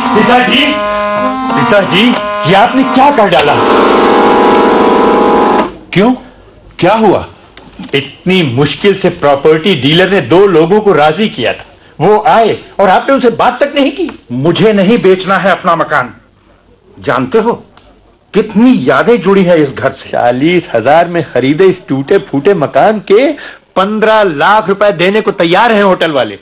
पिताजी, पिताजी, ये आपने क्या कर डाला? क्यों, क्या हुआ? इतनी मुश्किल से प्रॉपर्टी डीलर ने 2 लोगों को राजी किया था, वो आए और आपने उनसे बात तक नहीं की। मुझे नहीं बेचना है अपना मकान। जानते हो कितनी यादें जुड़ी है इस घर से। 40,000 में खरीदे इस टूटे फूटे मकान के 15 लाख रुपए देने को तैयार हैं होटल वाले।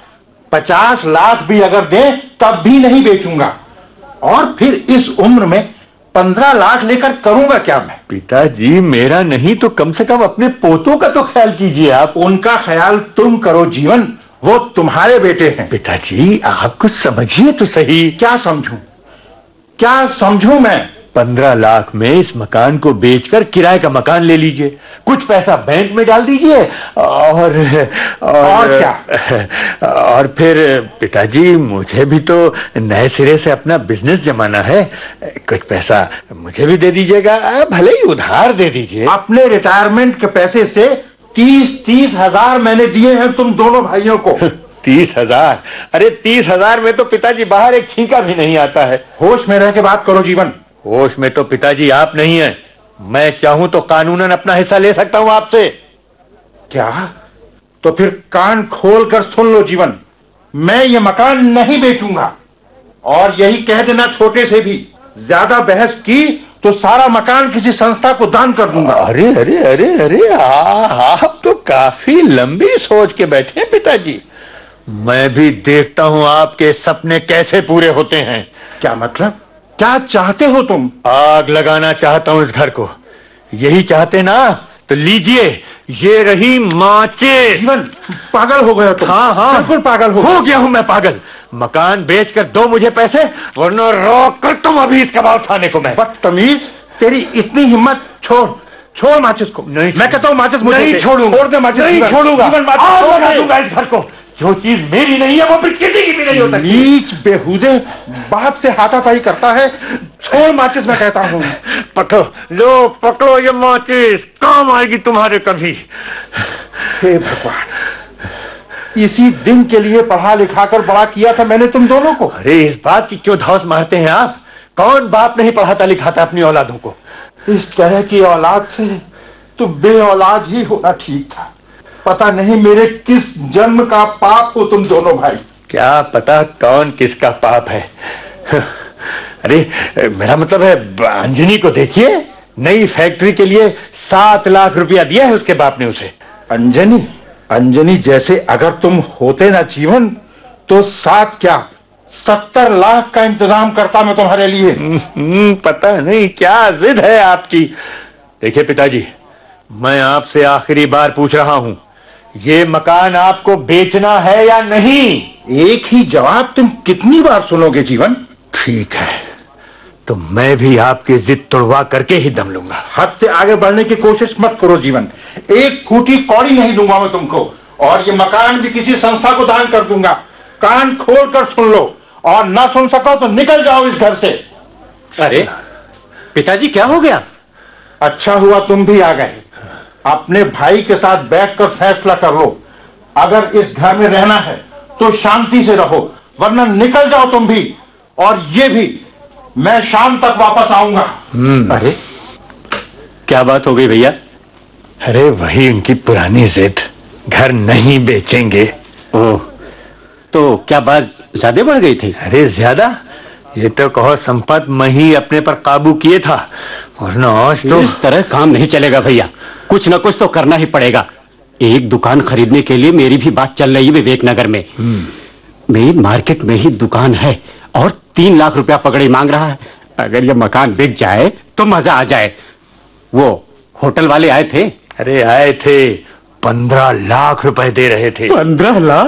50 लाख भी अगर दें तब भी नहीं बेचूंगा। और फिर इस उम्र में 15 लाख लेकर करूंगा क्या मैं? पिताजी, मेरा नहीं तो कम से कम अपने पोतों का तो ख्याल कीजिए आप। उनका ख्याल तुम करो जीवन, वो तुम्हारे बेटे हैं। पिताजी, आप कुछ समझिए तो सही। क्या समझूं, क्या समझूं मैं? 15 लाख में इस मकान को बेचकर किराए का मकान ले लीजिए, कुछ पैसा बैंक में डाल दीजिए और क्या? और फिर पिताजी, मुझे भी तो नए सिरे से अपना बिजनेस जमाना है, कुछ पैसा मुझे भी दे दीजिएगा, भले ही उधार दे दीजिए। अपने रिटायरमेंट के पैसे से 30 हजार मैंने दिए हैं तुम दोनों भाइयों को। 30,000? अरे 30,000 में तो पिताजी बाहर एक छींका भी नहीं आता है। होश में रह के बात करो जीवन। होश में तो पिताजी आप नहीं हैं। मैं चाहूं तो कानूनन अपना हिस्सा ले सकता हूं आपसे। क्या? तो फिर कान खोलकर सुन लो जीवन, मैं ये मकान नहीं बेचूंगा। और यही कह देना छोटे से भी, ज्यादा बहस की तो सारा मकान किसी संस्था को दान कर दूंगा। अरे अरे अरे अरे, आप तो काफी लंबी सोच के बैठे हैं पिताजी। मैं भी देखता हूं आपके सपने कैसे पूरे होते हैं। क्या मतलब? क्या चाहते हो तुम? आग लगाना चाहता हूं इस घर को। यही चाहते ना तो लीजिए, ये रही माचिस। जीवन, पागल हो गया तुम। हाँ, बिल्कुल पागल हो गया हूं मैं पागल। मकान बेचकर दो मुझे पैसे, वरना रोक कर तुम अभी इसका भाव उठाने को। मैं बदतमीज, तेरी इतनी हिम्मत। छोड़ माचिस को। नहीं, मैं कहता हूं माचिस मुझे नहीं छोड़ूंगा। छोड़ दे माचिस। नहीं छोड़ूंगा। आग लगा दूंगा इस घर को। जो चीज मेरी नहीं है वो फिर किसी की भी नहीं हो सकती। नीच बेहुदे बाप से हाथापाई करता है। छोड़ माचिस, मैं कहता हूं। पकड़ो ये माचिस, काम आएगी तुम्हारे कभी। हे भगवान, इसी दिन के लिए पढ़ा लिखा कर बड़ा किया था मैंने तुम दोनों को। अरे इस बात की क्यों धौंस मारते हैं आप? कौन बाप नहीं पढ़ाता लिखाता अपनी औलादों को? इस तरह की औलाद से तो बे औलाद ही होना ठीक था। पता नहीं मेरे किस जन्म का पाप हो तुम दोनों भाई। क्या पता कौन किसका पाप है। अरे मेरा मतलब है, अंजनी को देखिए, नई फैक्ट्री के लिए 7 लाख रुपया दिया है उसके बाप ने उसे। अंजनी जैसे अगर तुम होते ना जीवन, तो 7 क्या 70 लाख का इंतजाम करता मैं तुम्हारे लिए। पता नहीं क्या जिद है आपकी। देखिए पिताजी, मैं आपसे आखिरी बार पूछ रहा हूं, ये मकान आपको बेचना है या नहीं? एक ही जवाब तुम कितनी बार सुनोगे जीवन? ठीक है, तो मैं भी आपकी जिद तोड़वा करके ही दम लूंगा। हद से आगे बढ़ने की कोशिश मत करो जीवन। एक फूटी कौड़ी नहीं दूंगा मैं तुमको, और ये मकान भी किसी संस्था को दान कर दूंगा। कान खोल कर सुन लो, और ना सुन सको तो निकल जाओ इस घर से। अरे पिताजी, क्या हो गया? अच्छा हुआ तुम भी आ गए। अपने भाई के साथ बैठकर फैसला कर लो। अगर इस घर में रहना है तो शांति से रहो, वरना निकल जाओ तुम भी। और ये भी, मैं शाम तक वापस आऊंगा। अरे क्या बात हो गई भैया? अरे वही उनकी पुरानी जिद, घर नहीं बेचेंगे। ओह, तो क्या बात ज्यादा बढ़ गई थी? अरे ज्यादा? ये तो कहो संपत मैं ही अपने पर काबू किए था, वरना आज तो। इस तरह काम नहीं चलेगा भैया, कुछ न कुछ तो करना ही पड़ेगा। एक दुकान खरीदने के लिए मेरी भी बात चल रही है विवेक नगर में। मेन मार्केट में ही दुकान है और 3 लाख रुपया पकड़े मांग रहा है। अगर ये मकान बिक जाए तो मजा आ जाए। वो होटल वाले आए थे। अरे आए थे, 15 लाख रुपए दे रहे थे। 15 लाख?